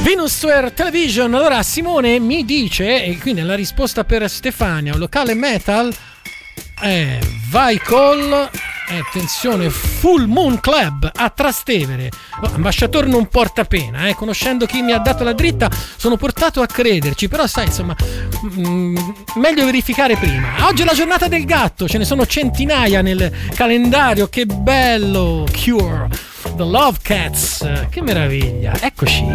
Venusware Television. Allora Simone mi dice, e quindi la risposta per Stefania, un locale metal vai col attenzione Full Moon Club a Trastevere. Ambasciatore non porta pena, conoscendo chi mi ha dato la dritta sono portato a crederci, però sai, insomma, meglio verificare prima. Oggi è la giornata del gatto, ce ne sono centinaia nel calendario, che bello. Cure, The Love Cats, che meraviglia, eccoci.